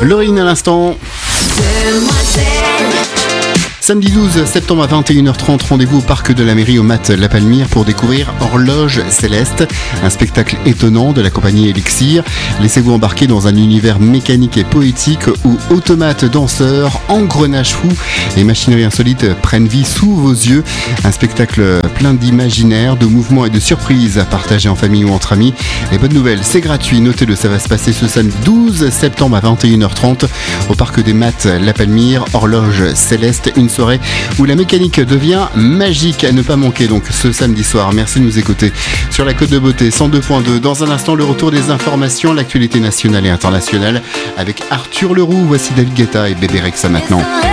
Laurine à l'instant. Samedi 12 septembre à 21h30, rendez-vous au parc de la mairie au Mat La Palmyre pour découvrir Horloge Céleste, un spectacle étonnant de la compagnie Elixir. Laissez-vous embarquer dans un univers mécanique et poétique où automates, danseurs, engrenages fous et machinerie insolite prennent vie sous vos yeux. Un spectacle plein d'imaginaire, de mouvements et de surprises à partager en famille ou entre amis. Les bonnes nouvelles, c'est gratuit, notez-le, ça va se passer ce samedi 12 septembre à 21h30 au parc des Mat La Palmyre, Horloge Céleste, une soirée où la mécanique devient magique, à ne pas manquer donc ce samedi soir. Merci de nous écouter sur la Côte de Beauté 102.2. Dans un instant, le retour des informations, l'actualité nationale et internationale avec Arthur Leroux. Voici David Guetta et Bébé Rexha maintenant.